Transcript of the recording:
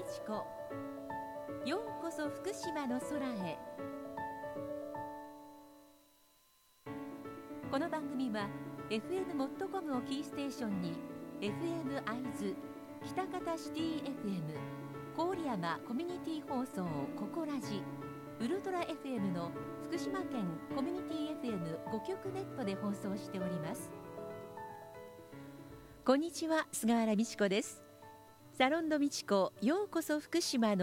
智子。ようこそ福島の空へ。この番組は FM もっとコムをキーステーションに FM 会津、喜多方シティ FM、郡山コミュニティ放送ココラジ、ウルトラ FM の福島県コミュニティ FM5 局ネットで放送しております。こんにちは、菅原美智子です。サロンの美智子、ようこそ福島の